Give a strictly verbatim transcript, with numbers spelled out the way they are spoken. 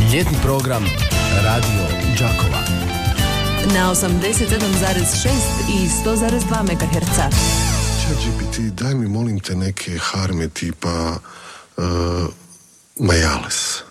Ljetni program Radio Đakova na osamdeset sedam zarez šest i sto zarez dva megaherca. ChatGPT, daj mi molim te neke harme tipa uh, Majales.